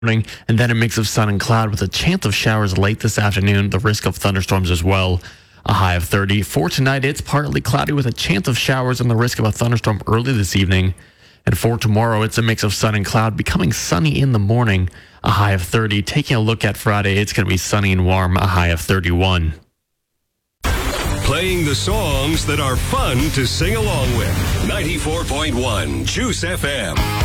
morning, and then a mix of sun and cloud with a chance of showers late this afternoon, the risk of thunderstorms as well. A high of 30. For tonight, it's partly cloudy with a chance of showers and the risk of a thunderstorm early this evening. And for tomorrow, it's a mix of sun and cloud, becoming sunny in the morning, a high of 30. Taking a look at Friday, it's going to be sunny and warm, a high of 31. Playing the songs that are fun to sing along with. 94.1 Juice FM.